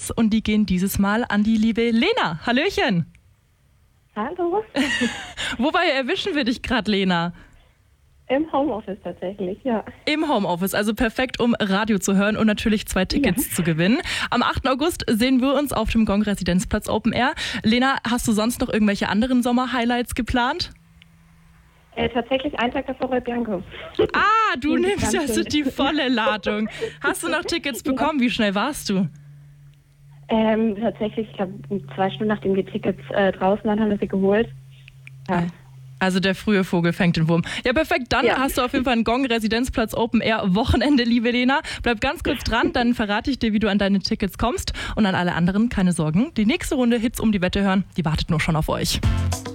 Tickets und die gehen dieses Mal an die liebe Lena. Hallöchen. Hallo. Wobei erwischen wir dich gerade, Lena? Im Homeoffice tatsächlich, ja. Im Homeoffice, also perfekt, um Radio zu hören und natürlich 2 Tickets zu gewinnen. Am 8. August sehen wir uns auf dem Gong Residenzplatz Open Air. Lena, hast du sonst noch irgendwelche anderen Sommer-Highlights geplant? Tatsächlich einen Tag davor bei Bianco. Ah, du nimmst also die volle Ladung. Hast du noch Tickets bekommen? Wie schnell warst du? Tatsächlich, ich glaube, 2 Stunden nachdem die Tickets draußen waren, haben wir sie geholt. Ja. Also der frühe Vogel fängt den Wurm. Ja, perfekt. Dann hast du auf jeden Fall einen Gong Residenzplatz Open Air Wochenende, liebe Lena. Bleib ganz kurz dran, dann verrate ich dir, wie du an deine Tickets kommst. Und an alle anderen, keine Sorgen. Die nächste Runde Hits um die Wette hören, die wartet nur schon auf euch.